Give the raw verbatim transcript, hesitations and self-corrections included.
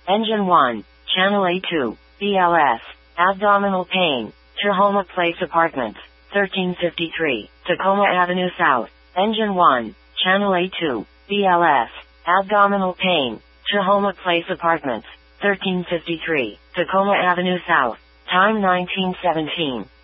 Engine one, Channel A two, B L S, abdominal pain, Tahoma Place Apartments, thirteen fifty-three, Tacoma Avenue South. Engine one, Channel A two, B L S, abdominal pain, Tahoma Place Apartments, thirteen fifty-three, Tacoma Avenue South. Time nineteen seventeen.